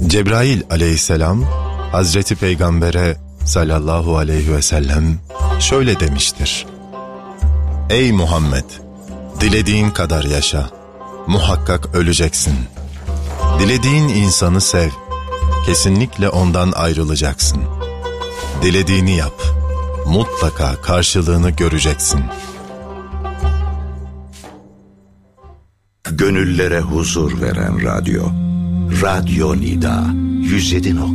Cebrail aleyhisselam Hazreti Peygamber'e sallallahu aleyhi ve sellem şöyle demiştir: Ey Muhammed! Dilediğin kadar yaşa, muhakkak öleceksin. Dilediğin insanı sev, kesinlikle ondan ayrılacaksın. Dilediğini yap, mutlaka karşılığını göreceksin. Gönüllere huzur veren radyo. Radyo Nida 107.2